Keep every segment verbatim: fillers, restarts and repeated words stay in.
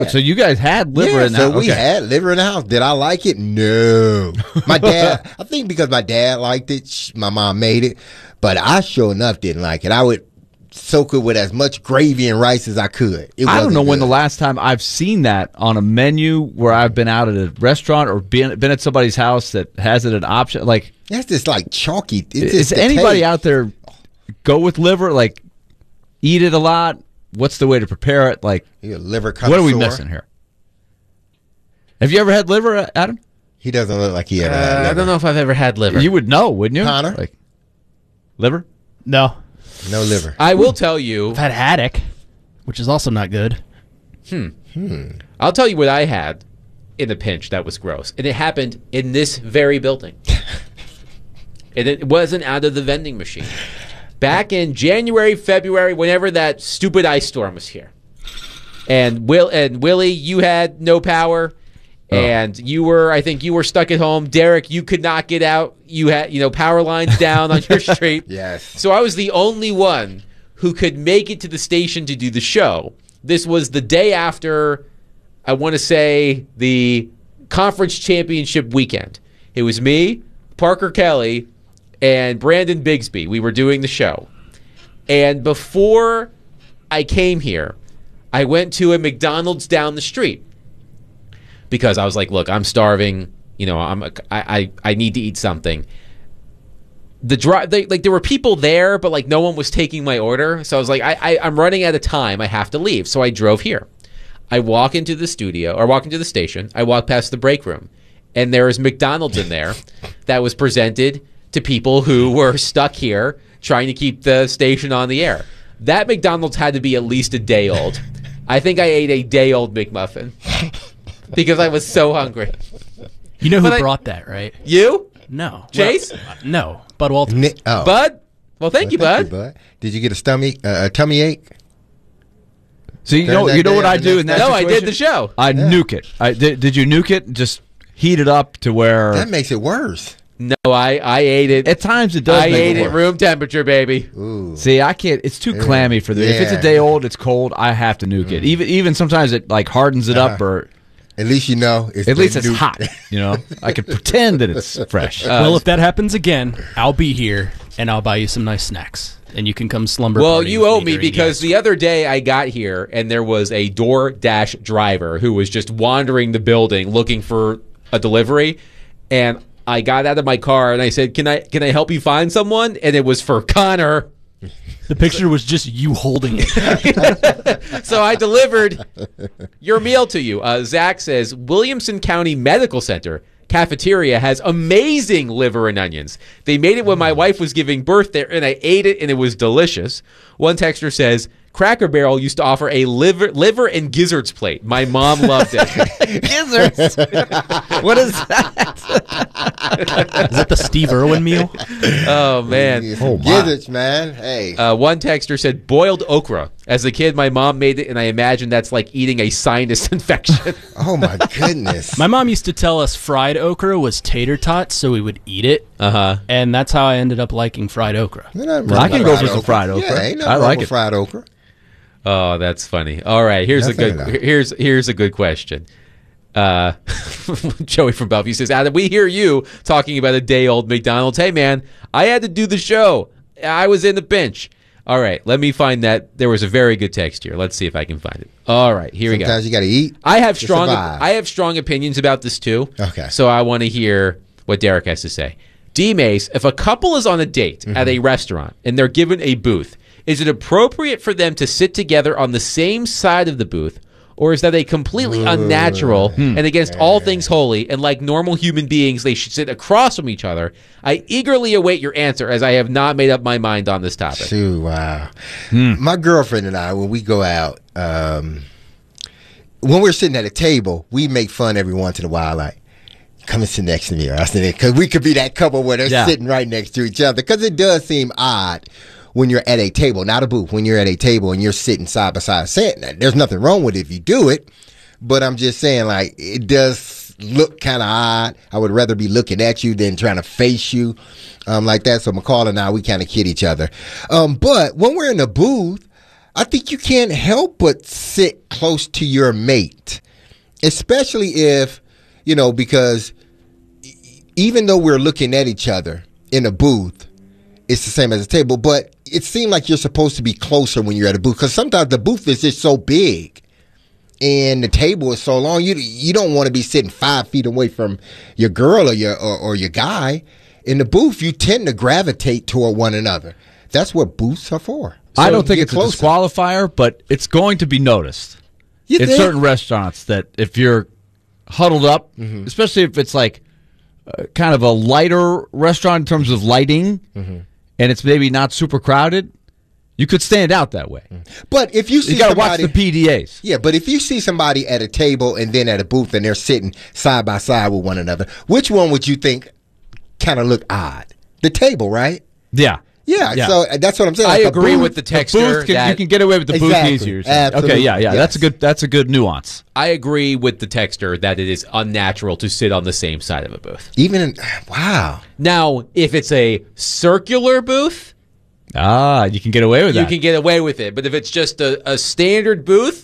So you guys had liver yeah, in the so house. we Okay. had liver in the house. Did I like it? No. My dad, I think because my dad liked it, sh- my mom made it, but I sure enough didn't like it. I would soak it with as much gravy and rice as I could. It I don't wasn't know when good. the last time I've seen that on a menu where I've been out at a restaurant or been been at somebody's house that has it an option. Like, That's just like chalky. It's is just the anybody taste. out there go with liver? Like, eat it a lot? What's the way to prepare it? Like, You're a liver what are we connoisseur. missing here? Have you ever had liver, Adam? He doesn't look like he ever Uh, had liver. I don't know if I've ever had liver. You would know, wouldn't you? Connor? Like, liver? No. No liver. I will tell you. I've had haddock, which is also not good. I'll tell you what I had in a pinch that was gross, and it happened in this very building. And it wasn't out of the vending machine. Back in January, February, whenever that stupid ice storm was here, and Will and Willie, you had no power, and you were, I think, you were stuck at home. Derek, you could not get out. You had, you know, power lines down on your street. Yes. So I was the only one who could make it to the station to do the show. This was the day after, I want to say, the conference championship weekend. It was me, Parker Kelly, and Brandon Bigsby. We were doing the show. And before I came here, I went to a McDonald's down the street because I was like, look, I'm starving. You know, I'm a, I, I, I need to eat something. The drive, they, like there were people there, but like no one was taking my order. So I was like, I, I, I'm running out of time. I have to leave. So I drove here. I walk into the studio or walk into the station. I walk past the break room, and there is McDonald's in there that was presented to people who were stuck here trying to keep the station on the air. That McDonald's had to be at least a day old. I think I ate a day old McMuffin because I was so hungry. You know who But I- brought that, right? You, No. Chase? Well, uh, no. Bud Walters. Ni- oh. Bud? Well, thank you, Well, Bud. Did you get a stomach, uh, a tummy ache? So you Turn know, that you know what down I the do next in that No, I situation? did the show. I nuke it. I did. Did you nuke it? Just heat it up to where That makes it worse. No, I, I ate it. at times it does. I make ate it it work. room temperature, baby. Ooh. See, I can't. It's too clammy for the. If it's Yeah. a day old, it's cold. I have to nuke it. Even even sometimes it like hardens it up, Uh-huh. or At least you know. It's at least it's new- hot. You know, I can pretend that it's fresh. well, if that happens again, I'll be here and I'll buy you some nice snacks, and you can come slumber. Well, party you with owe me during because the the other day I got here and there was a DoorDash driver who was just wandering the building looking for a delivery, and I got out of my car and I said, "Can I can I help you find someone?" And it was for Connor. The picture was just you holding it. So I delivered your meal to you. Uh, Zach says Williamson County Medical Center cafeteria has amazing liver and onions. They made it when my wife was giving birth there, and I ate it, and it was delicious. One texter says Cracker Barrel used to offer a liver liver and gizzards plate. My mom loved it. Gizzards. What is that? Is that the Steve Irwin meal? Oh man. Get Oh, some my. gizzards, man. Hey. Uh, one texter said boiled okra. As a kid, my mom made it, and I imagine that's like eating a sinus infection. Oh, my goodness. My mom used to tell us fried okra was tater tots, so we would eat it, Uh huh. and that's how I ended up liking fried okra. Ain't nothing wrong I with can go for some fried okra. Yeah, ain't nothing I wrong like with it. fried okra. Oh, that's funny. All right, here's a That's good fair enough. here's here's a good question. Uh, Joey from Bellevue says, Adam, we hear you talking about a day old McDonald's. Hey man, I had to do the show. I was in the bench. All right, let me find that. There was a very good text here. Let's see if I can find it. All right, here we go. Sometimes you got to eat. I have to strong survive. I have strong opinions about this too. Okay. So I want to hear what Derek has to say. D Mace, if a couple is on a date at a restaurant and they're given a booth, is it appropriate for them to sit together on the same side of the booth, or is that a completely unnatural and against all things holy, and like normal human beings they should sit across from each other? I eagerly await your answer as I have not made up my mind on this topic. Shoot, wow. My girlfriend and I, when we go out, um, when we're sitting at a table, we make fun every once in a while, like, come and sit next to me, or I sit there, because we could be that couple where they're Yeah. sitting right next to each other, because it does seem odd when you're at a table, not a booth, when you're at a table and you're sitting side by side. Saying that there's nothing wrong with it if you do it, but I'm just saying, like, it does look kind of odd. I would rather be looking at you than trying to face you um, like that. So McCall and I, we kind of kid each other. Um, but when we're in the booth, I think you can't help but sit close to your mate, especially if, you know, because even though we're looking at each other in a booth, it's the same as a table, but it seemed like you're supposed to be closer when you're at a booth because sometimes the booth is just so big and the table is so long. You you don't want to be sitting five feet away from your girl or your or, or your guy. In the booth, you tend to gravitate toward one another. That's what booths are for. So I don't think get it's closer. a disqualifier, but it's going to be noticed You in think? certain restaurants that if you're huddled up, Mm-hmm. especially if it's like uh, kind of a lighter restaurant in terms of lighting, Mm-hmm. and it's maybe not super crowded, you could stand out that way. But if you see You got to watch somebody, the P D As. yeah, but if you see somebody at a table and then at a booth and they're sitting side by side with one another, which one would you think kind of look odd? The table, right? Yeah. Yeah, Yeah. so that's what I'm saying. I Like a agree booth- with the The texture. booth can, that, you can get away with the Exactly. booth easier. you're saying. Okay, Absolutely. yeah, yeah. That's a Yes. good that's a good nuance. I agree with the texture that it is unnatural to sit on the same side of a booth. Even in, wow. Now, if it's a circular booth, Ah, you can get away with you that. can get away with it. But if it's just a, a standard booth,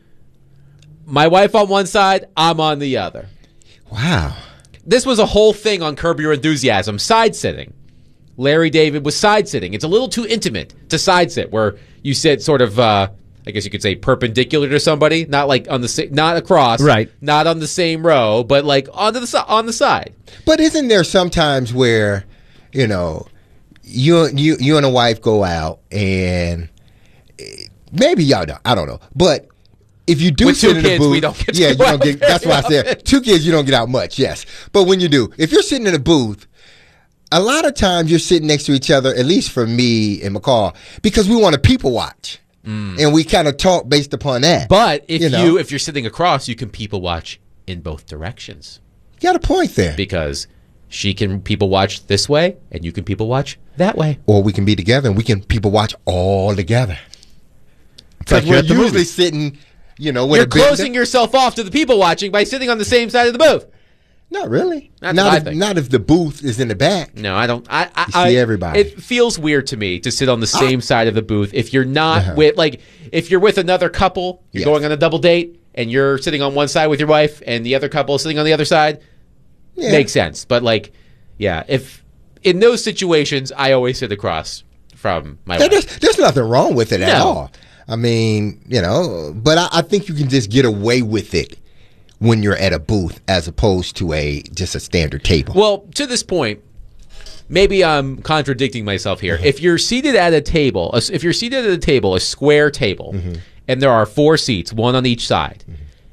my wife on one side, I'm on the other. Wow. This was a whole thing on Curb Your Enthusiasm, side sitting. Larry David was side sitting. It's a little too intimate to side sit, where you sit sort of, uh, I guess you could say, perpendicular to somebody, not like on the sa- not across, Right. Not on the same row, but like on the si- on the side. But isn't there sometimes where, you know, you you you and a wife go out and eh, maybe y'all don't, I don't know, but if you do With sit two in the kids, booth, we don't get to yeah, go you out don't get. very That's why I said often. two kids, you don't get out much. Yes, but when you do, if you're sitting in a booth, a lot of times you're sitting next to each other. At least for me and McCall, because we want to people watch, and we kind of talk based upon that. But if You you, know. if you're sitting across, you can people watch in both directions you got a point there. because she can people watch this way and you can people watch that way. Or we can be together and we can people watch all together. It's like Because you're we're at the usually movies. sitting, you know, with You're a big- closing yourself off to the people watching by sitting on the same side of the booth. Not really. That's not what I if, think. not if the booth is in the back. No, I don't. I, I, You see I- everybody. It feels weird to me to sit on the same side of the booth if you're not Uh-huh. with like if you're with another couple, you're Yes. going on a double date, and you're sitting on one side with your wife, and the other couple is sitting on the other side. Yeah. Makes sense, but like, yeah, if in those situations, I always sit across from my Yeah, wife. there's, there's nothing wrong with it at No. all. I mean, you know, but I, I think you can just get away with it when you're at a booth as opposed to a just a standard table. Well, to this point, maybe I'm contradicting myself here. Mm-hmm. If you're seated at a table, a- if you're seated at a table, a square table, Mm-hmm. and there are four seats, one on each side,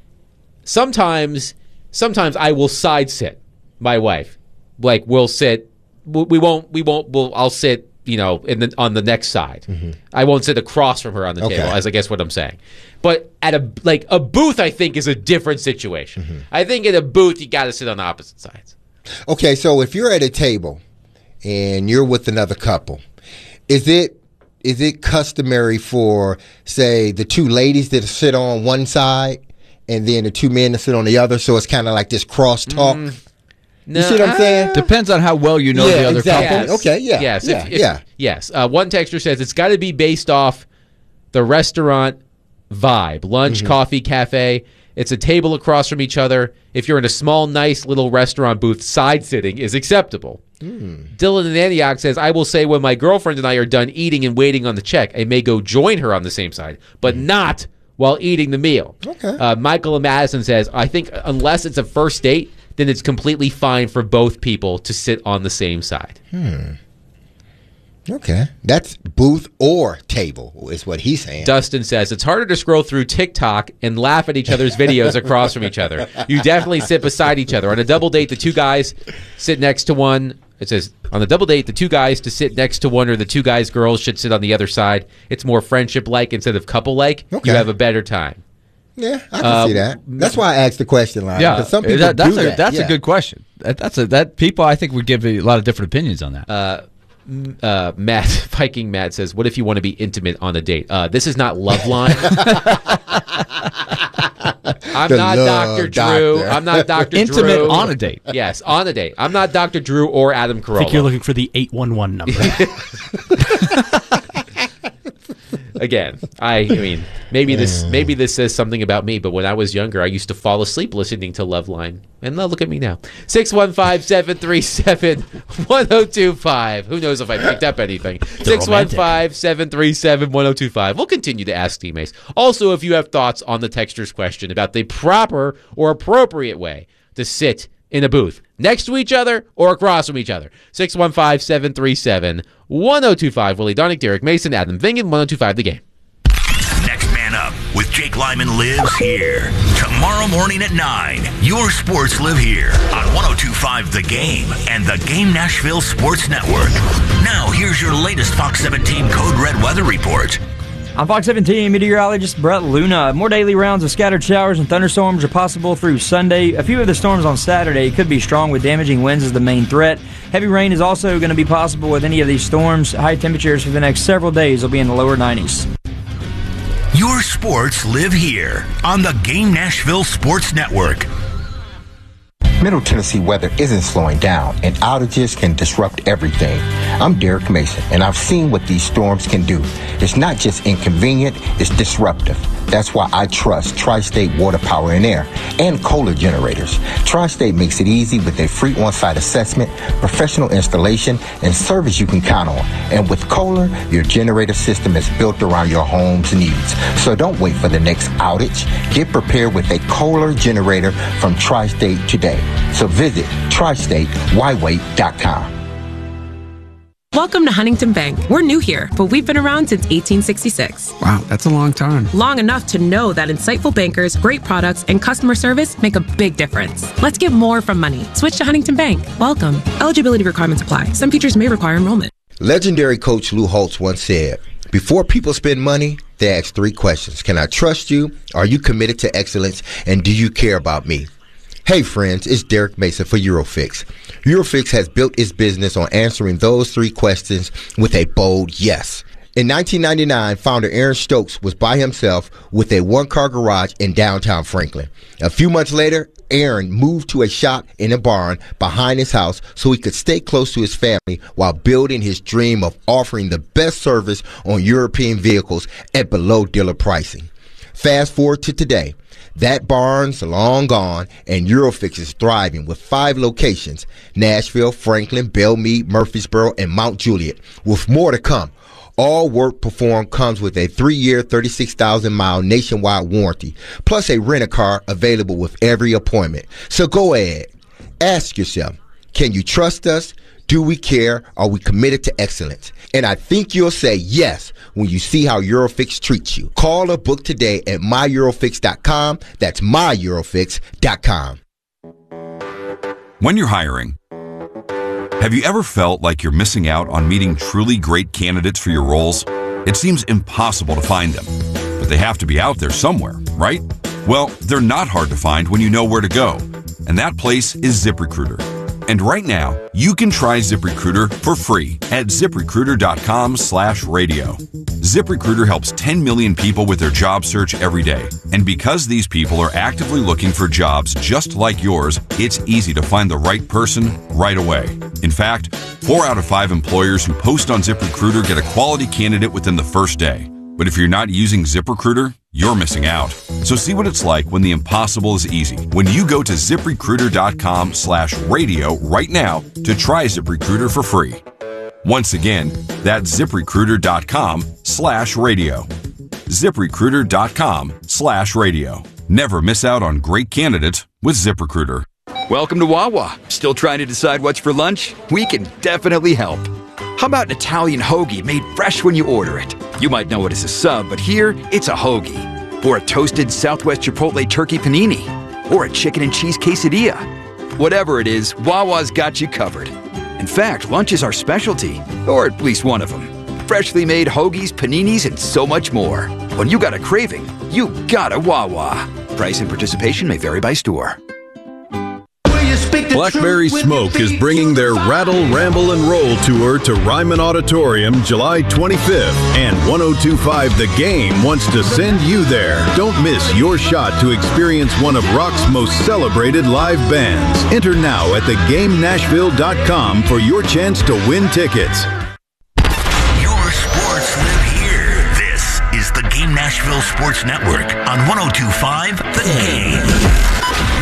sometimes, sometimes I will side sit my wife. Like we'll sit, we we won't, we won't. We'll, I'll sit, you know, in the on the next side. I won't sit across from her on the Mm-hmm. Okay. table, as I guess what I'm saying. But at a like a booth, I think is a different situation. Mm-hmm. I think at a booth, you got to sit on opposite sides. Okay, so if you're at a table and you're with another couple, is it is it customary for, say, the two ladies that sit on one side and then the two men that sit on the other, so it's kind of like this cross-talk? No, You see what I'm saying? uh, Depends on how well you know Yeah, the other exactly. couple. Yes. Okay, yeah, Yes. yeah, if, if, yeah. Yes. Uh, one texter says it's got to be based off the restaurant vibe. Lunch, Mm-hmm. coffee, cafe. It's a table across from each other. If you're in a small, nice little restaurant booth, side sitting is acceptable. Mm. Dylan in Antioch says, I will say when my girlfriend and I are done eating and waiting on the check, I may go join her on the same side, but not while eating the meal. Okay. Uh, Michael in Madison says, I think unless it's a first date, then it's completely fine for both people to sit on the same side. Okay, that's booth or table is what he's saying. Dustin says it's harder to scroll through TikTok and laugh at each other's videos across from each other. You definitely sit beside each other. On a double date, the two guys sit next to one. It says on the double date, the two guys to sit next to one, or the two guys girls should sit on the other side. It's more friendship like instead of couple like. Okay. You have a better time. Yeah, I can Uh, see that. That's why I asked the question, like, Yeah, because some people that, that's do a that. that's Yeah. a good question. That, that's a that people I think would give a lot of different opinions on that. Uh, Matt Viking Matt says, "What if you want to be intimate on a date? Uh, this is not Loveline. I'm The not love Doctor Drew. doctor. I'm not Doctor Intimate Drew. on a date. Yes, on a date. I'm not Doctor Drew or Adam I think you're Carolla. looking for the eight one one number. Again, I, I mean, maybe this maybe this says something about me, but when I was younger, I used to fall asleep listening to Loveline. And now look at me now. six one five, seven three seven, one oh two five. Who knows if I picked up anything? six one five, seven three seven, one oh two five. We'll continue to ask teammates. Also, if you have thoughts on the texter's question about the proper or appropriate way to sit in a booth next to each other or across from each other. six one five, seven three seven, one oh two five. Willie Darnick, Derek Mason, Adam Vingan, one oh two five The Game. Next Man Up with Jake Lyman lives here. Tomorrow morning at nine, your sports live here on one oh two five The Game and the Game Nashville Sports Network. Now, here's your latest Fox seventeen Code Red weather report. I'm Fox seventeen meteorologist Brett Luna. More daily rounds of scattered showers and thunderstorms are possible through Sunday. A few of the storms on Saturday could be strong with damaging winds as the main threat. Heavy rain is also going to be possible with any of these storms. High temperatures for the next several days will be in the lower nineties. Your sports live here on the Game Nashville Sports Network. Middle Tennessee weather isn't slowing down, and outages can disrupt everything. I'm Derek Mason, and I've seen what these storms can do. It's not just inconvenient, it's disruptive. That's why I trust Tri-State Water, Power, and Air and Kohler generators. Tri-State makes it easy with a free on-site assessment, professional installation, and service you can count on. And with Kohler, your generator system is built around your home's needs. So don't wait for the next outage. Get prepared with a Kohler generator from Tri-State today. So visit tri state why wait dot com. Welcome to Huntington Bank. We're new here, but we've been around since eighteen sixty-six. Wow, that's a long time. Long enough to know that insightful bankers, great products, and customer service make a big difference. Let's get more from money. Switch to Huntington Bank. Welcome. Eligibility requirements apply. Some features may require enrollment. Legendary coach Lou Holtz once said, before people spend money, they ask three questions. Can I trust you? Are you committed to excellence? And do you care about me? Hey friends, it's Derek Mason for Eurofix. Eurofix has built its business on answering those three questions with a bold yes. In nineteen ninety-nine, founder Aaron Stokes was by himself with a one-car garage in downtown Franklin. A few months later, Aaron moved to a shop in a barn behind his house so he could stay close to his family while building his dream of offering the best service on European vehicles at below dealer pricing. Fast forward to today. That barn's long gone, and Eurofix is thriving with five locations: Nashville, Franklin, Belmead, Murfreesboro, and Mount Juliet, with more to come. All work performed comes with a three-year, thirty-six thousand mile nationwide warranty, plus a rent-a-car available with every appointment. So go ahead. Ask yourself, can you trust us? Do we care? Are we committed to excellence? And I think you'll say yes when you see how Eurofix treats you. Call or book today at my eurofix dot com. That's my eurofix dot com. When you're hiring, have you ever felt like you're missing out on meeting truly great candidates for your roles? It seems impossible to find them, but they have to be out there somewhere, right? Well, they're not hard to find when you know where to go, and that place is ZipRecruiter. And right now, you can try ZipRecruiter for free at ZipRecruiter.com slash radio. ZipRecruiter helps ten million people with their job search every day. And because these people are actively looking for jobs just like yours, it's easy to find the right person right away. In fact, four out of five employers who post on ZipRecruiter get a quality candidate within the first day. But if you're not using ZipRecruiter, you're missing out. So see what it's like when the impossible is easy. When you go to ZipRecruiter.com slash radio right now to try ZipRecruiter for free. Once again, that's ZipRecruiter.com slash radio. ZipRecruiter.com slash radio. Never miss out on great candidates with ZipRecruiter. Welcome to Wawa. Still trying to decide what's for lunch? We can definitely help. How about an Italian hoagie made fresh when you order it? You might know it as a sub, but here, it's a hoagie. Or a toasted Southwest Chipotle turkey panini. Or a chicken and cheese quesadilla. Whatever it is, Wawa's got you covered. In fact, lunch is our specialty, or at least one of them. Freshly made hoagies, paninis, and so much more. When you got a craving, you got a Wawa. Price and participation may vary by store. Blackberry Smoke is bringing their Rattle, Ramble, and Roll tour to Ryman Auditorium July twenty-fifth, and one oh two point five The Game wants to send you there. Don't miss your shot to experience one of rock's most celebrated live bands. Enter now at the game nashville dot com for your chance to win tickets. Your sports live here. This is Nashville Sports Network on one oh two point five The Game.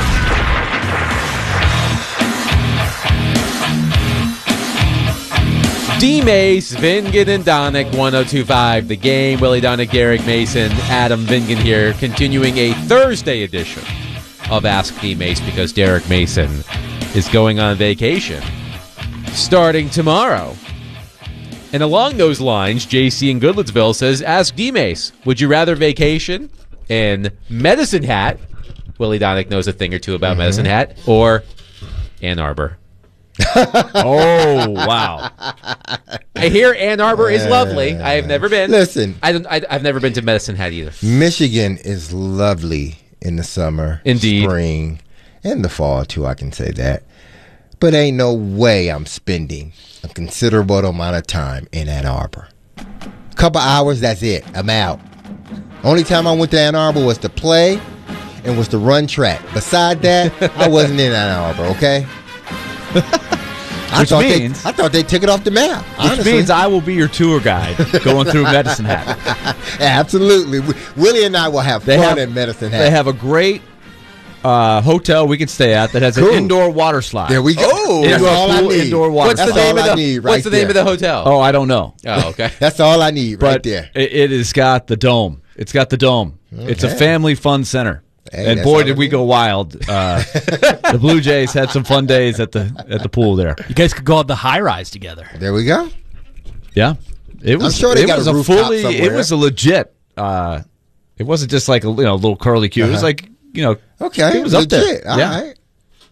D. Mace, Vingan, and Donick, one oh two point five The Game. Willie Donick, Garrick Mason, Adam Vingan here, continuing a Thursday edition of Ask D. Mace because Derek Mason is going on vacation starting tomorrow. And along those lines, J C in Goodlettsville says, Ask D. Mace, would you rather vacation in Medicine Hat? Willie Donick knows a thing or two about mm-hmm. Medicine Hat. Or Ann Arbor. Oh, wow. I hear Ann Arbor is lovely. I have never been. Listen. I don't, I, I've never been to Medicine Hat either. Michigan is lovely in the summer, Indeed. spring, and the fall, too, I can say that. But ain't no way I'm spending a considerable amount of time in Ann Arbor. A couple hours, that's it. I'm out. Only time I went to Ann Arbor was to play and was to run track. Beside that, I wasn't in Ann Arbor, okay? I Which thought means they, I thought they took it off the map. Which honestly. means I will be your tour guide going through Medicine Hat. Absolutely. Willie and I will have They fun have, at Medicine Hat. They have a great uh, hotel we can stay at that has Cool. an indoor water slide. There we go. Oh, That's Indoor all I pool, need. indoor water What's the That's name all of I the need right What's the name of there. the hotel? Oh, I don't know. Oh, okay. That's all I need right But there. it, it has got the dome. It's got the dome. It's a Okay. family fun center. Hey, and that's boy, all did I we need. go wild. Uh, the Blue Jays had some fun days at the at the pool there. You guys could go on the high rise together. There we go. Yeah. It was, sure they it got was a a rooftop fully, it somewhere. was a legit, uh, it wasn't just like a you know, little curly Q. It was Uh-huh. like, you know, Okay. it was up legit. there. All yeah. right.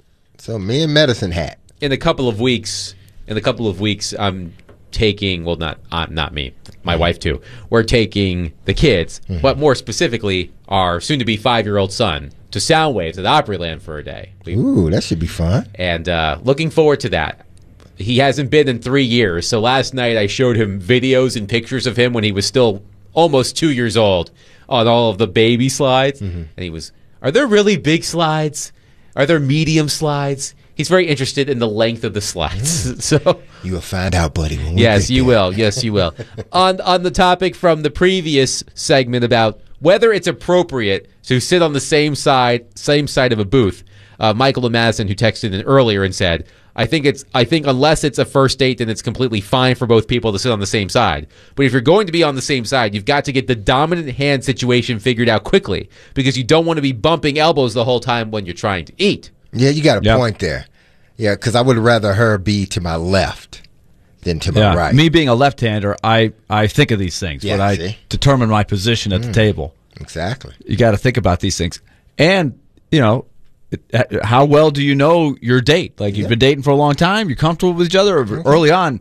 So me and Medicine Hat. In a couple of weeks, in a couple of weeks, I'm taking, well, not uh, not me, my wife too. We're taking the kids, Mm-hmm. but more specifically, our soon-to-be five-year-old son to Soundwaves at Opryland for a day. We, Ooh, that should be fun. and uh, looking forward to that. He hasn't been in three years, so last night I showed him videos and pictures of him when he was still almost two years old on all of the baby slides, Mm-hmm. and he was, are there really big slides? Are there medium slides? He's very interested in the length of the slides. Mm. So You will find out, buddy. When we yes, get you there. will. Yes, you will. on on the topic from the previous segment about whether it's appropriate to sit on the same side same side of a booth, uh, Michael Madison, who texted in earlier and said, I think it's I think unless it's a first date, then it's completely fine for both people to sit on the same side. But if you're going to be on the same side, you've got to get the dominant hand situation figured out quickly because you don't want to be bumping elbows the whole time when you're trying to eat. Yeah, you got a Yep. point there. Yeah, because I would rather her be to my left than to my Yeah. right. Me being a left-hander, I, I think of these things Yeah, when I see? Mm. determine my position at the table. Exactly. You got to think about these things. And, you know, it- how well do you know your date? Like, you've Yeah. been dating for a long time, you're comfortable with each other, or early on,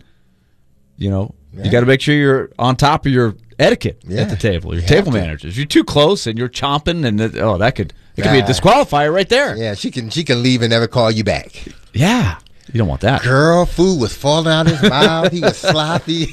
you know, Yeah. you got to make sure you're on top of your etiquette Yeah. at the table, your You table have to. managers. If you're too close and you're chomping, and it, oh, that could it could be a Nah. disqualifier right there. Yeah, she can she can leave and never call you back. Yeah. You don't want that. Girl, food was falling out his mouth. He was sloppy.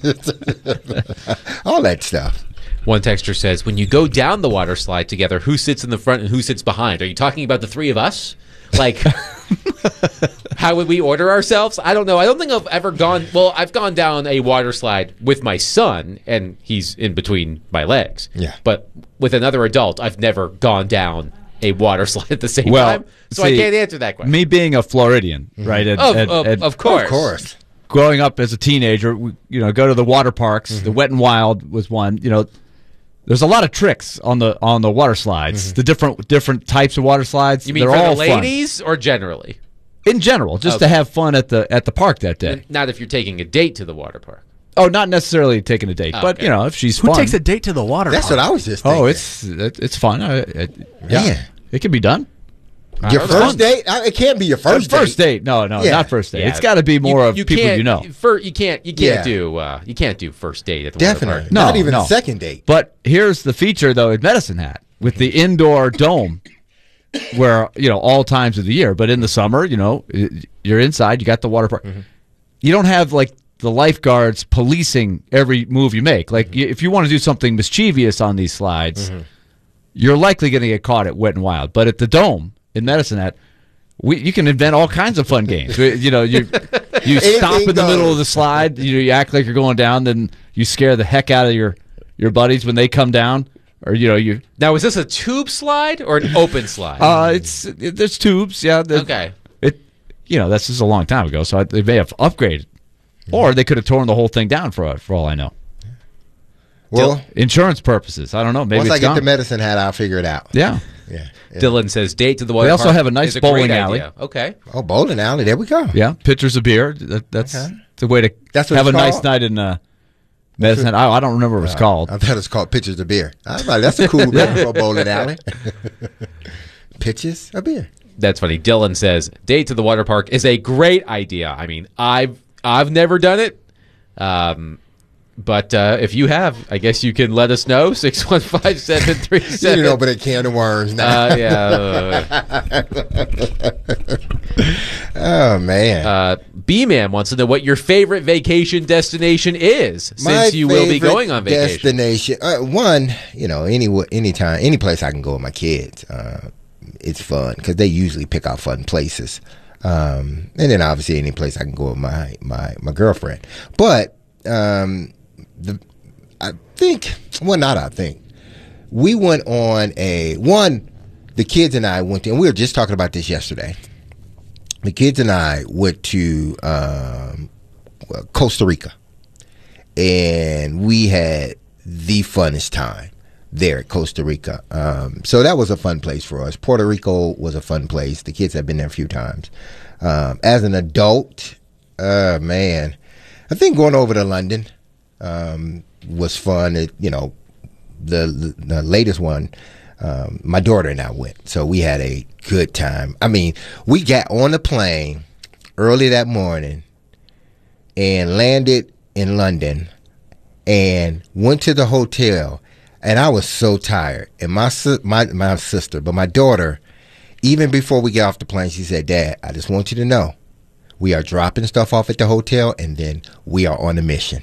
All that stuff. One texter says, when you go down the water slide together, who sits in the front and who sits behind? Are you talking about the three of us? Like, how would we order ourselves? I don't know. I don't think I've ever gone, well, I've gone down a water slide with my son, and he's in between my legs. Yeah. But with another adult, I've never gone down a water slide at the same Well, time. So I see, can't answer that question. Me being a Floridian, right? and- Of, and- of, and of course. Of course. growing up as a teenager, we, you know, go to the water parks. Mm-hmm. The Wet and Wild was one. You know, there's a lot of tricks on the on the water slides. The different different types of water slides. You mean they're for all the ladies or generally? fun. In general, just to Okay. have fun at the at the park that day. Not if you're taking a date to the water park. Oh, not necessarily taking a date, Oh, but okay. you know, if she's Who fun. takes a date to the water That's park? what I was just thinking. Oh, it's it, it's fun. I, it, yeah, Man. it can be done. your don't first know. date. I- It can't be your first, First date, no, no, Yeah. not first date. Yeah. It's got to be more of people can't, you know. For, you can't. You can't Yeah. do. Uh, you can't do first date at the water Definitely. park. No, Not even no. a second date. But here's the feature, though, at Medicine Hat with the indoor dome, where you know all times of the year. But in the summer, you know, you're inside. You got the water park. You don't have like the lifeguards policing every move you make. Like y if you want to do something mischievous on these slides, you're likely going to get caught at Wet and Wild. But at the dome in Medicine Hat, we you can invent all kinds of fun games. You know, you you stop Anything in the middle goes. of the slide. You know, you act like you're going down, then you scare the heck out of your your buddies when they come down. or you know you. Now, is this a tube slide or an open slide? Uh, it's it, there's tubes, yeah. the- Okay. It, you know, that's just a long time ago, so I, they may have upgraded, or they could have torn the whole thing down for for all I know. Well, Insurance purposes, I don't know. Maybe once it's I get gone. the medicine hat, I'll figure it out. Yeah. Yeah. yeah. Dylan says date to the water They also park have a nice is bowling great alley. idea. Okay. Oh, bowling alley. There we go. Yeah, pitchers of beer. That, that's Okay. the way to That's what have a it's nice called? night in uh, Medicine. I, I don't remember what it's called. I thought it was called Pitchers of Beer. I was like, that's a cool name for a bowling alley. Pitches of beer. That's funny. Dylan says date to the water park is a great idea. I mean, I've I've never done it. Um But uh, if you have, I guess you can let us know. six one five, seven three seven. You can open a can of worms now. Uh, yeah. Oh, man. Uh, B-Man wants to know what your favorite vacation destination is, since My you will be favorite going on vacation. Destination. Uh, one, you know, any anytime, any place I can go with my kids. Uh, it's fun because they usually pick out fun places. Um, and then obviously any place I can go with my, my, my girlfriend. But um, the I think, well, not I think. We went on a, one, the kids and I went to, and we were just talking about this yesterday. The kids and I went to um, Costa Rica, and we had the funnest time there at Costa Rica. Um, so that was a fun place for us. Puerto Rico was a fun place. The kids have been there a few times. Um, as an adult, uh, man, I think going over to London um, was fun. It, you know, the, the, the latest one, um, my daughter and I went, so we had a good time. I mean, we got on the plane early that morning and landed in London and went to the hotel, and I was so tired. And my si- my my sister, but my daughter, even before we got off the plane, she said, "Dad, I just want you to know, we are dropping stuff off at the hotel, and then we are on a mission."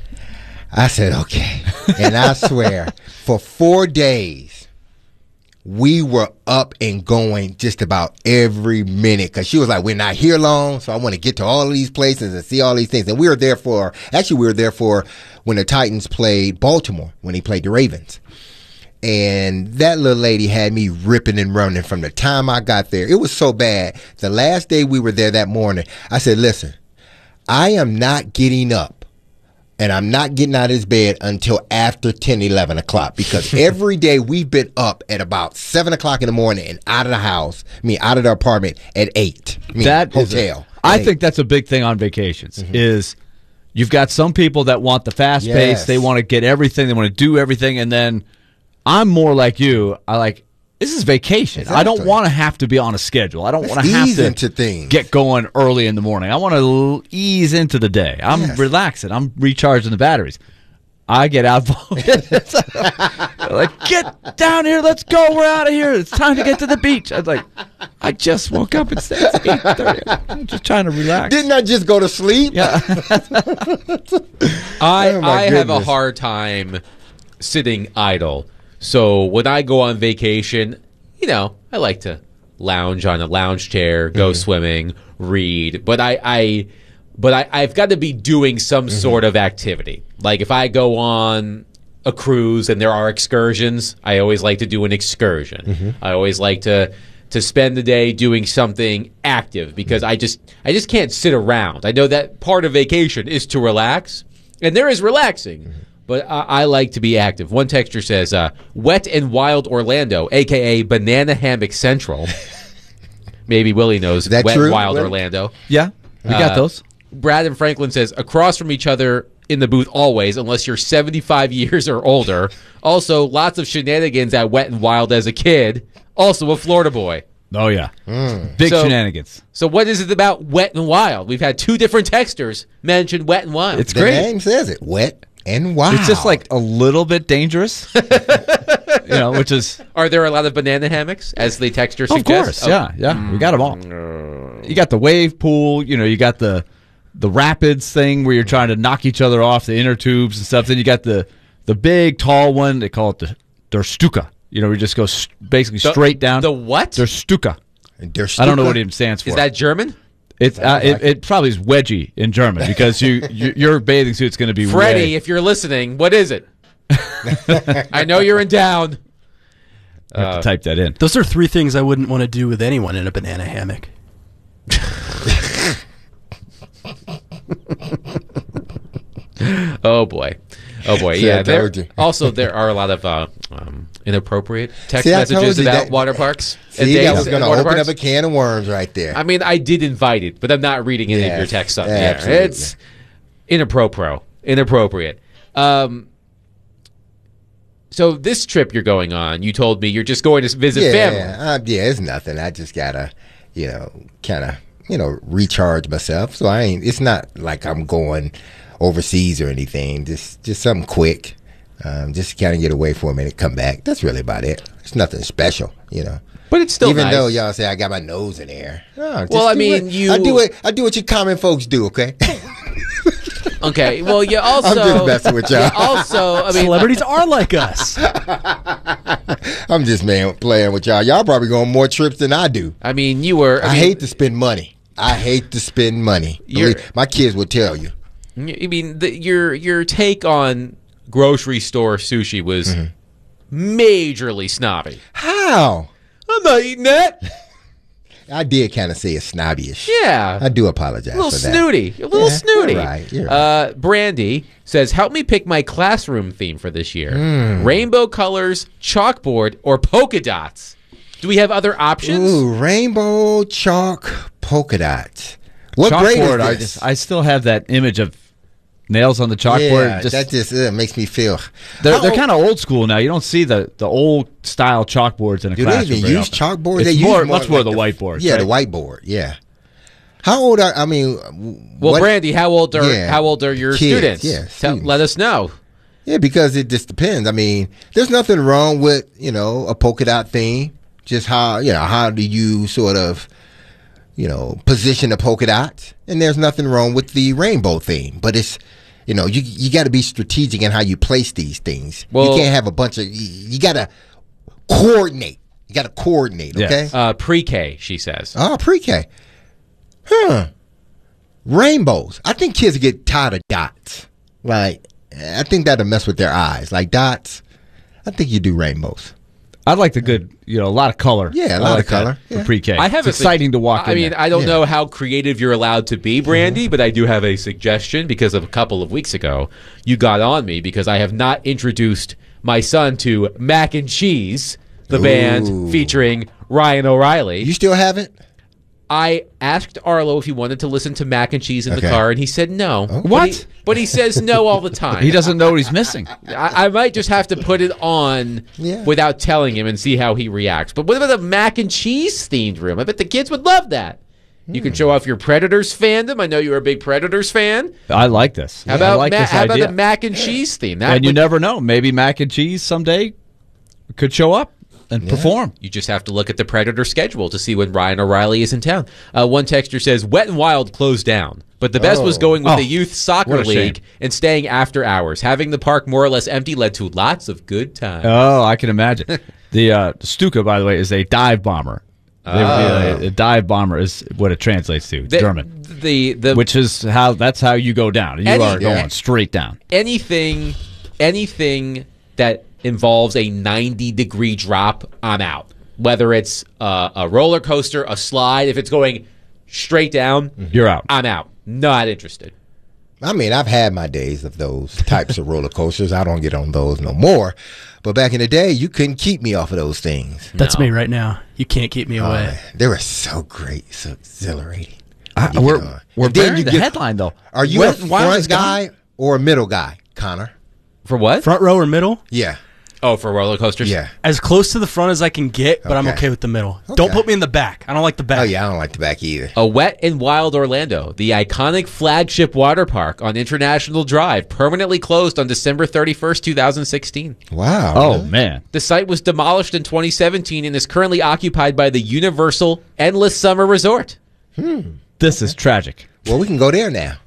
I said, "Okay." And I swear, for four days, we were up and going just about every minute, because she was like, "We're not here long, so I want to get to all of these places and see all these things." And we were there for, actually, we were there for when the Titans played Baltimore, when he played the Ravens. And that little lady had me ripping and running from the time I got there. It was so bad. The last day we were there that morning, I said, "Listen, I am not getting up. And I'm not getting out of this bed until after ten, eleven o'clock, because every day we've been up at about seven o'clock in the morning and out of the house, I mean, out of the apartment at eight. I mean, That is hotel. a- I Eight. think that's a big thing on vacations Mm-hmm. is you've got some people that want the fast Yes. pace. They want to get everything. They want to do everything. And then I'm more like you. I like, this is vacation. I don't Exactly. want to have to be on a schedule. I don't Let's want to have ease to into things. get going early in the morning. I want to l- ease into the day. I'm Yes. relaxing. I'm recharging the batteries. I get out. Like, get down here. Let's go. We're out of here. It's time to get to the beach. I was like, I just woke up. It's eight thirty. I'm just trying to relax. Didn't I just go to sleep? Yeah. I Oh, my I have a goodness. hard time sitting idle. So when I go on vacation, you know, I like to lounge on a lounge chair, go swimming, read. But I, I but I, I've got to be doing some sort of activity. Like if I go on a cruise and there are excursions, I always like to do an excursion. I always like to to spend the day doing something active, because I just I just can't sit around. I know that part of vacation is to relax, and there is relaxing, but I, I like to be active. One texter says, uh, "Wet and Wild Orlando, aka Banana Hammock Central." Maybe Willie knows that Wet true, and Wild Willie? Orlando. Yeah, we got Uh, those. Brad and Franklin says, across from each other in the booth always, unless you're seventy-five years or older. Also, lots of shenanigans at Wet and Wild as a kid. Also a Florida boy. Oh, yeah. Big So- shenanigans. So what is it about Wet and Wild? We've had two different texters mention Wet and Wild. It's The great. name says it. Wet and wild. It's just like a little bit dangerous, you know, which is, Are there a lot of banana hammocks, as the texter of suggests? course, yeah, yeah. We got them all. You got the wave pool, you know, you got the the rapids thing where you're trying to knock each other off, the inner tubes and stuff. Then you got the the big, tall one. They call it the Der Stuka. You know, we just go s- basically The- straight down. The what? Der Stuka. Der I don't know what it Stuka? even stands for. Is that German? It's uh, it, it probably is wedgie in German, because you, you your bathing suit's going to be Freddie, way- if you're listening, what is it? I know you're in down. I have to type that in. Those are three things I wouldn't want to do with anyone in a banana hammock. Oh boy, oh boy, See, yeah. I There, told you. also, there are a lot of uh, um, inappropriate text See, I told messages you about that- water parks. See, and that days was at going to water open parks. up a can of worms right there. I mean, I did invite it, but I'm not reading any of your Yes, texts on there. absolutely. It's inappropriate. Inappropriate. Um, so this trip you're going on, you told me you're just going to visit yeah, family. uh, yeah, it's nothing. I just gotta, you know, kind of, you know, recharge myself. So I ain't. It's not like I'm going overseas or anything. Just, just something quick. Um, just kind of get away for a minute, come back. That's really about it. It's nothing special, you know. But it's still even nice. though y'all say I got my nose in the air. No, just Well, I do mean, what- you- I do it. I do what you common folks do. Okay. Okay. Well, you also. I'm just messing with y'all. you also, I mean, Celebrities are like us. I'm just man playing with y'all. Y'all probably go on more trips than I do. I mean, you were. I, I, mean, hate to spend money. I hate to spend money. You're- Believe- my kids will tell you. I mean, the, your your take on grocery store sushi was Mm-hmm. majorly snobby. How? I'm not eating that. I did kind of say it's snobby-ish. Yeah. I do apologize A little for that. snooty. A little Yeah, snooty. You're right. You're right. Uh, Brandy says, help me pick my classroom theme for this year. Hmm. Rainbow colors, chalkboard, or polka dots. Do we have other options? Ooh, rainbow chalk polka dots. What grade is Chalkboard, I this? just I still have that image of nails on the chalkboard. yeah, just, that just uh, makes me feel. they're How they're old- kind of old school now. You don't see the, the old style chalkboards in a Do they classroom. even very use often. chalkboard? It's They use more, more much more like the the- whiteboards. Yeah, right? the whiteboard. Yeah. How old are? I mean, Well, what- Brandy, how old are Yeah. how old are your Kids, students? yeah, Tell- students. let us know. Yeah, because it just depends. I mean, there's nothing wrong with, you know, a polka dot theme. Just how, you know, how do you sort of, you know, position the polka dots? And there's nothing wrong with the rainbow theme. But it's, you know, you you got to be strategic in how you place these things. Well- you can't have a bunch of, you, you got to coordinate. You got to coordinate, Yes. okay? Uh, pre-K, she says. Oh, pre-K. Huh. Rainbows. I think kids get tired of dots. Like, I think that'll mess with their eyes. Like dots. I think you do rainbows. I'd like the good, you know, a lot of color. Yeah, a I lot like of color. that for Yeah. pre-K. I have it's a exciting to walk I in mean, there. I don't Yeah. know how creative you're allowed to be, Brandy, but I do have a suggestion because of a couple of weeks ago, you got on me because I have not introduced my son to Mac and Cheese, the Ooh. band featuring Ryan O'Reilly. You still haven't? I asked Arlo if he wanted to listen to Mac and Cheese in the Okay. car, and he said no. But What? he, but he says no all the time. He doesn't know what he's missing. I, I might just have to put it on Yeah. without telling him and see how he reacts. But what about the Mac and Cheese themed room? I bet the kids would love that. You can show off your Predators fandom. I know you're a big Predators fan. I like this. How I about like ma- this how about idea. the Mac and Cheese theme? That and you would- never know. Maybe mac and cheese someday could show up and perform. You just have to look at the Predator schedule to see when Ryan O'Reilly is in town. Uh, one texter says Wet and Wild closed down, but the best was Oh. going with Oh, the youth soccer what a shame. league and staying after hours. Having the park more or less empty led to lots of good times. Oh, I can imagine. the uh, Stuka, by the way, is a dive bomber. They- Oh. a, a dive bomber is what it translates to. It's The- German. The the Which is how that's how you go down. You Any- are going yeah. straight down. anything anything that involves a ninety degree drop, I'm out. Whether it's uh, a roller coaster, a slide, if it's going straight down, You're out. I'm out. Not interested. I mean, I've had my days of those types of roller coasters. I don't get on those no more. But back in the day, you couldn't keep me off of those things. That's No. me right now. You can't keep me away. Uh, they were so great, so exhilarating. I, You we're get on. we're And then bearing you the get- headline though. Are you Wet a and Wild is front gone? guy or a middle guy, Connor? For what? Front row or middle? Yeah, Oh, for roller coasters? yeah. As close to the front as I can get, but I'm Okay. okay with the middle. Okay. Don't put me in the back. I don't like the back. Oh yeah, I don't like the back either. A Wet and Wild Orlando, the iconic flagship water park on International Drive, permanently closed on December thirty-first, twenty sixteen. Wow. Oh really? man. The site was demolished in twenty seventeen and is currently occupied by the Universal Endless Summer Resort. This is tragic. Well, we can go there now.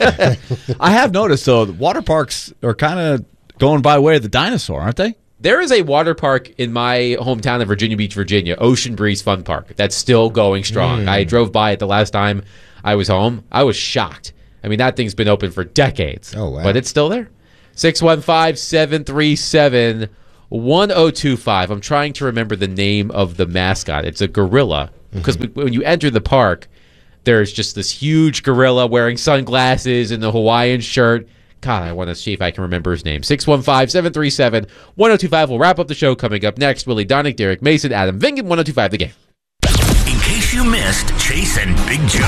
I have noticed though, the water parks are kind of going by way of the dinosaur, aren't they? There is a water park in my hometown of Virginia Beach, Virginia, Ocean Breeze Fun Park, that's still going strong. I drove by it the last time I was home. I was shocked. I mean, that thing's been open for decades. Oh, wow. But it's still there. six one five, seven three seven, one zero two five. I'm trying to remember the name of the mascot. It's a gorilla. Because mm-hmm. when you enter the park, there's just this huge gorilla wearing sunglasses and the Hawaiian shirt. God, I want to see if I can remember his name. six one five, seven three seven, one zero two five. We'll wrap up the show coming up next. Willie Donick, Derek Mason, Adam Vingan, one zero two five The Game. In case you missed Chase and Big Joe.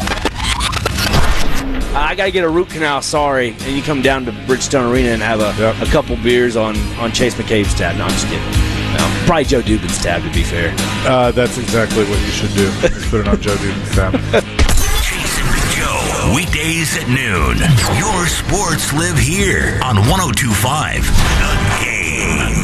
I got to get a root canal, sorry. And you come down to Bridgestone Arena and have a, yep. a couple beers on, on Chase McCabe's tab. No, I'm just kidding. No, probably Joe Dubin's tab, to be fair. Uh, that's exactly what you should do. Just put it on Joe Dubin's tab. Chase and Big Joe, weekdays at noon. Your sports live here on one oh two point five The Game.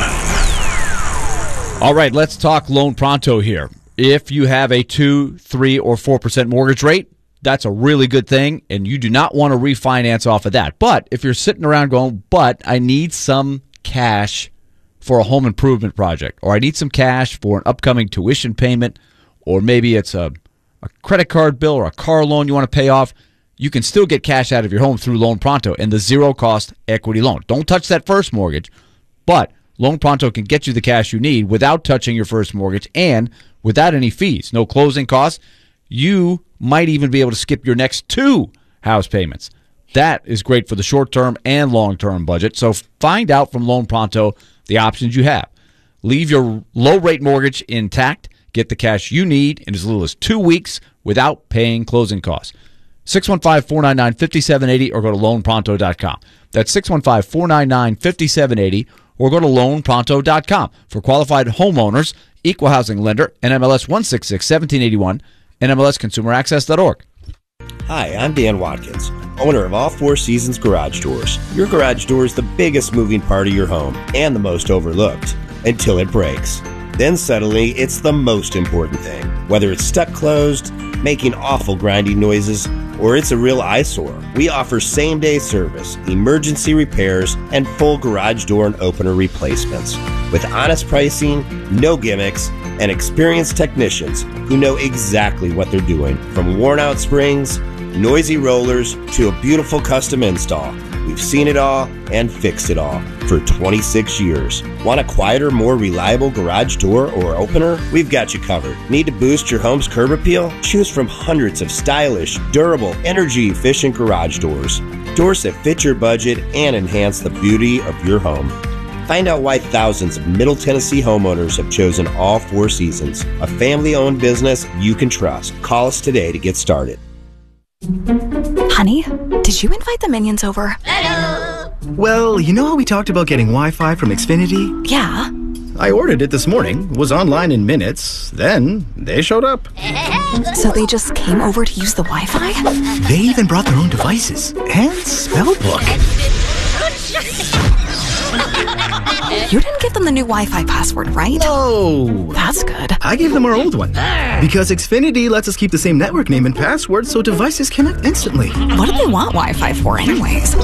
All right, let's talk Loan Pronto here. If you have a two, three, or four percent mortgage rate, that's a really good thing, and you do not want to refinance off of that. But if you're sitting around going, but I need some cash for a home improvement project, or I need some cash for an upcoming tuition payment, or maybe it's a, a credit card bill or a car loan you want to pay off, you can still get cash out of your home through Loan Pronto and the zero-cost equity loan. Don't touch that first mortgage, but Loan Pronto can get you the cash you need without touching your first mortgage and without any fees, no closing costs. You might even be able to skip your next two house payments. That is great for the short-term and long-term budget. So find out from Loan Pronto the options you have. Leave your low-rate mortgage intact. Get the cash you need in as little as two weeks without paying closing costs. six one five, four nine nine, five seven eight zero or go to loan pronto dot com. That's six one five, four nine nine, five seven eight zero or go to loan pronto dot com. For qualified homeowners, equal housing lender, N M L S one six six, one seven eight one, N M L S consumer access dot org. Hi, I'm Dan Watkins, owner of All Four Seasons Garage Doors. Your garage door is the biggest moving part of your home and the most overlooked until it breaks. Then suddenly, it's the most important thing. Whether it's stuck closed, making awful grinding noises, or it's a real eyesore, we offer same-day service, emergency repairs, and full garage door and opener replacements. With honest pricing, no gimmicks, and experienced technicians who know exactly what they're doing. From worn-out springs, noisy rollers, to a beautiful custom install. We've seen it all and fixed it all for twenty-six years. Want a quieter, more reliable garage door or opener? We've got you covered. Need to boost your home's curb appeal? Choose from hundreds of stylish, durable, energy-efficient garage doors. Doors that fit your budget and enhance the beauty of your home. Find out why thousands of Middle Tennessee homeowners have chosen All Four Seasons, a family-owned business you can trust. Call us today to get started. Honey, did you invite the minions over? Hello! Well, you know how we talked about getting Wi-Fi from Xfinity? Yeah. I ordered it this morning, was online in minutes, then they showed up. So they just came over to use the Wi-Fi? They even brought their own devices and spell book. You didn't give them the new Wi-Fi password, right? No. That's good. I gave them our old one. Because Xfinity lets us keep the same network name and password so devices connect instantly. What do they want Wi-Fi for anyways?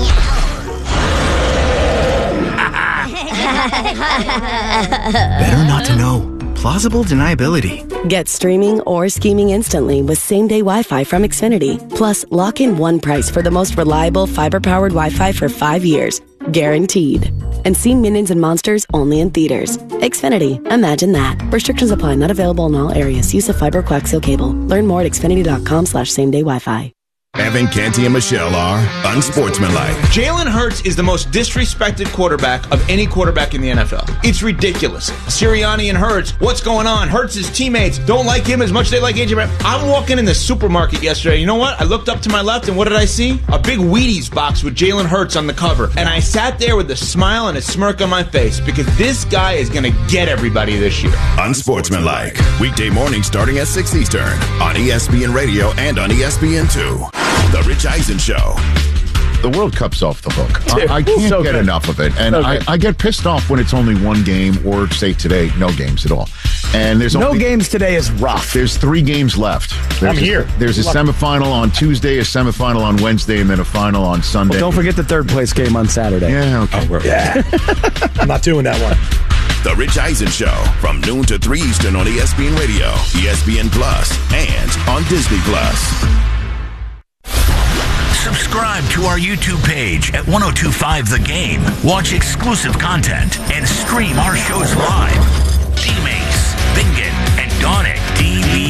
Better not to know. Plausible deniability. Get streaming or scheming instantly with same-day Wi-Fi from Xfinity. Plus, lock in one price for the most reliable fiber-powered Wi-Fi for five years. Guaranteed. And see Minions and Monsters only in theaters. Xfinity. Imagine that. Restrictions apply. Not available in all areas. Use of fiber coaxial cable. Learn more at xfinity.com slash same-day Wi-Fi. Evan, Canty, and Michelle are unsportsmanlike. Jalen Hurts is the most disrespected quarterback of any quarterback in the N F L. It's ridiculous. Sirianni and Hurts, what's going on? Hurts' teammates don't like him as much as they like A J Brown. I'm walking in the supermarket yesterday. You know what? I looked up to my left, and what did I see? A big Wheaties box with Jalen Hurts on the cover. And I sat there with a smile and a smirk on my face because this guy is going to get everybody this year. Unsportsmanlike. Weekday morning starting at six Eastern on E S P N Radio and on E S P N two. The Rich Eisen Show. The World Cup's off the hook. I, I can't so get good. enough of it. And So I, good. I get pissed off when it's only one game or, say, today, no games at all. And there's No only, games today is rough. There's three games left. There's I'm a, here. There's a Love it. semifinal on Tuesday, a semifinal on Wednesday, and then a final on Sunday. Well, don't forget the third place game on Saturday. Yeah, okay. Yeah. I'm not doing that one. The Rich Eisen Show from noon to three Eastern on E S P N Radio, E S P N Plus, and on Disney Plus. Subscribe to our YouTube page at ten twenty-five The Game. Watch exclusive content and stream our shows live. D-Mace, Bingen, and Donick T V.